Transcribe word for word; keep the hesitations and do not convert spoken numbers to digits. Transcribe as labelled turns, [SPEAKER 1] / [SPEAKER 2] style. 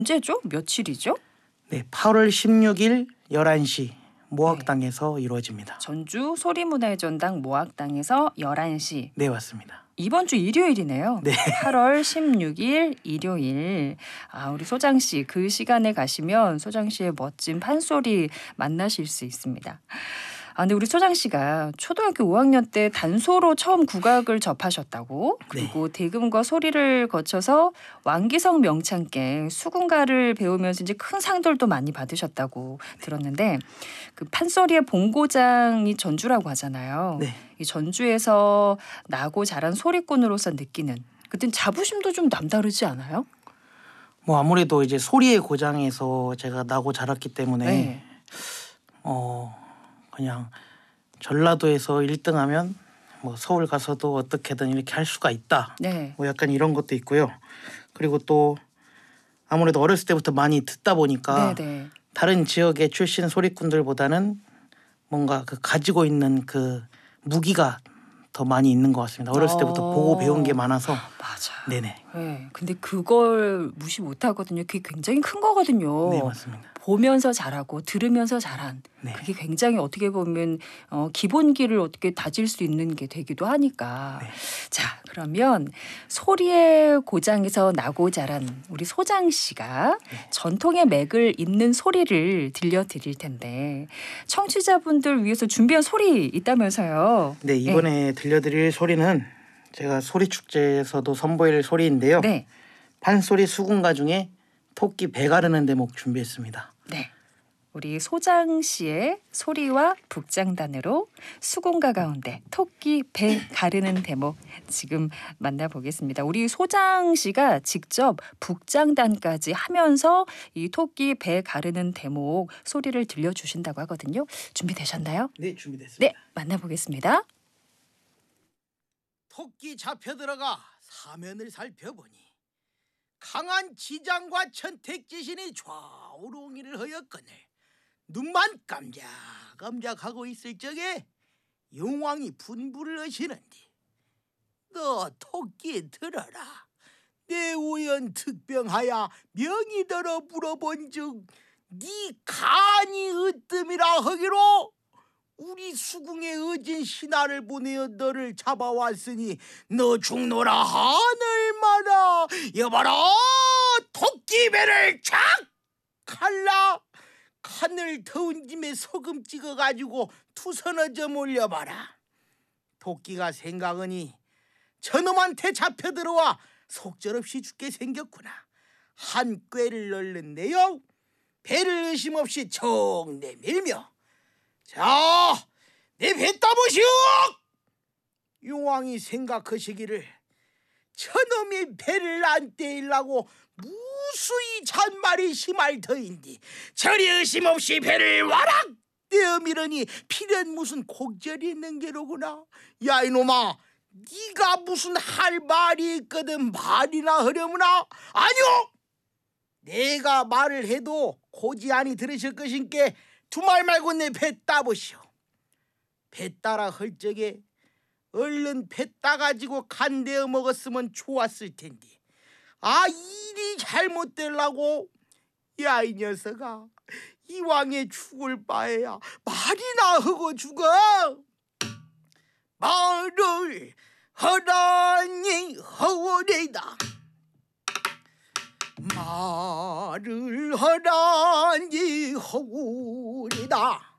[SPEAKER 1] 언제죠? 며칠이죠?
[SPEAKER 2] 네, 팔월 십육일 열한 시 모학당에서 네. 이루어집니다.
[SPEAKER 1] 전주 소리문화의 전당 모학당에서 열한 시.
[SPEAKER 2] 네, 맞습니다.
[SPEAKER 1] 이번 주 일요일이네요.
[SPEAKER 2] 네.
[SPEAKER 1] 팔월 십육일 일요일. 아, 우리 소장 씨 그 시간에 가시면 소장 씨의 멋진 판소리 만나실 수 있습니다. 아, 근데 우리 소장 씨가 초등학교 오 학년 때 단소로 처음 국악을 접하셨다고. 그리고 네. 대금과 소리를 거쳐서 왕기성 명창께 수군가를 배우면서 이제 큰 상들도 많이 받으셨다고 네. 들었는데 그 판소리의 본고장이 전주라고 하잖아요. 네. 이 전주에서 나고 자란 소리꾼으로서 느끼는 그땐 자부심도 좀 남다르지 않아요?
[SPEAKER 2] 뭐 아무래도 이제 소리의 고장에서 제가 나고 자랐기 때문에 네. 어. 그냥 전라도에서 일 등하면 뭐 서울 가서도 어떻게든 이렇게 할 수가 있다. 네. 뭐 약간 이런 것도 있고요. 그리고 또 아무래도 어렸을 때부터 많이 듣다 보니까 네네. 다른 지역의 출신 소리꾼들보다는 뭔가 그 가지고 있는 그 무기가 더 많이 있는 것 같습니다. 어렸을 때부터 어... 보고 배운 게 많아서.
[SPEAKER 1] 맞아.
[SPEAKER 2] 네네.
[SPEAKER 1] 네. 근데 그걸 무시 못 하거든요. 그게 굉장히 큰 거거든요.
[SPEAKER 2] 네, 맞습니다.
[SPEAKER 1] 보면서 잘하고 들으면서 잘한 네. 그게 굉장히 어떻게 보면 어, 기본기를 어떻게 다질 수 있는 게 되기도 하니까. 네. 자, 그러면 소리의 고장에서 나고 자란 우리 소장 씨가 네. 전통의 맥을 잇는 소리를 들려드릴 텐데 청취자분들 위해서 준비한 소리 있다면서요.
[SPEAKER 2] 네, 이번에 네. 들려드릴 소리는 제가 소리축제에서도 선보일 소리인데요. 네. 판소리 수군가 중에 토끼 배 가르는 대목 준비했습니다.
[SPEAKER 1] 네, 우리 소장 씨의 소리와 북장단으로 수군가 가운데 토끼 배 가르는 대목 지금 만나보겠습니다. 우리 소장 씨가 직접 북장단까지 하면서 이 토끼 배 가르는 대목 소리를 들려주신다고 하거든요. 준비되셨나요?
[SPEAKER 2] 네, 준비됐습니다.
[SPEAKER 1] 네, 만나보겠습니다.
[SPEAKER 3] 토끼 잡혀 들어가 사면을 살펴보니 강한 지장과 천택지신이 좌우롱이를 하였거늘 눈만 깜짝깜짝하고 있을 적에 용왕이 분부를 하시는디 너 토끼 들어라. 내 우연 특병하여 명의더러 물어본즉 네 간이 으뜸이라 하기로 우리 수궁에 어진 신하를 보내어 너를 잡아왔으니 너 죽노라 하늘마라. 여봐라 토끼배를 촥 칼라 칸을 더운 김에 소금 찍어가지고 투서너져 몰려봐라. 토끼가 생각하니 저놈한테 잡혀 들어와 속절없이 죽게 생겼구나. 한 꾀를 얼른내요 배를 의심 없이 청 내밀며 자, 내 배 따보시오! 용왕이 생각하시기를 저놈이 배를 안 떼이려고 무수히 잔말이 심할 터인디 저리 의심 없이 배를 와락 떼어 밀으니 필연 무슨 곡절이 있는 게로구나. 야 이놈아, 네가 무슨 할 말이 있거든 말이나 하려무나. 아니오! 내가 말을 해도 고지안이 들으실 것인께 두 말 말고 내 배 따보시오. 배 따라 할 적에 얼른 배 따가지고 간 대어 먹었으면 좋았을 텐데 아 일이 잘못되려고 야 이 녀석아 이왕에 죽을 바에야 말이나 하고 죽어. 말을 하라니 허우리다. 말을 하라니 허우리다.